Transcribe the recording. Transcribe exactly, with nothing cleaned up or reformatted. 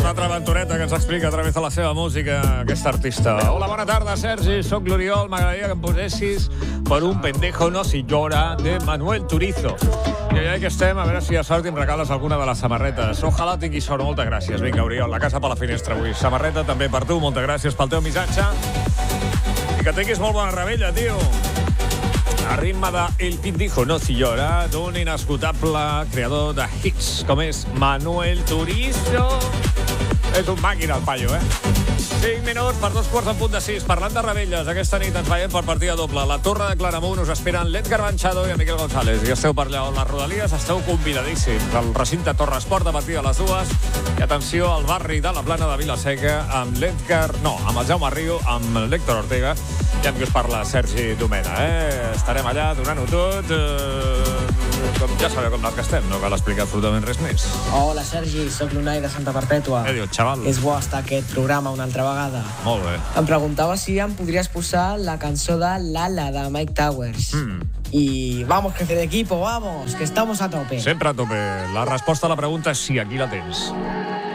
una altra aventureta que ens explica a través de la seva música aquest artista. Hola, bona tarda, Sergi. Soc l'Oriol. M'agradaria que em posessis per un pendejo no si llora de Manuel Turizo. I ja que estem, a veure si a sort i em regales alguna de les samarretes. Ojalà tingui sort. Moltes gràcies. Vinga, Oriol, la casa per la finestra avui. Samarreta també per tu. Moltes gràcies pel teu missatge. I que tinguis molt bona rebella, tio. A ritme de El pendejo no si llora, d'un inesgotable creador de hits com és Manuel Turizo. És un màquina, el paio, eh? cinc minuts per dos quarts en punt de sis. Parlant de rebelles, aquesta nit ens veiem per partida doble. La Torre de Claramunt us esperen l'Edgar Banchado i el Miquel González. I esteu per allà on les Rodalies, esteu convidadíssims. El recinte Torre Esport a partir de les dues. I atenció al barri de la Plana de Vilaseca amb l'Edgar... No, amb el Jaume Riu, amb l'Héctor Ortega i amb qui us parla Sergi Domena, eh? Estarem allà donant-ho tot. Eh, com ja sabeu com que estem, no cal explicar absolutament res més. Hola, Sergi, sóc l'Unai de Santa Perpètua. Què dius, xaval? És bo estar aquest programa una altra vegada. Molt bé. Em preguntava si em podries posar la cançó de Lala, de Mike Towers. Mm. Y vamos, que de equipo, vamos, que estamos a tope. Sempre a tope. La resposta a la pregunta és sí, aquí la tens.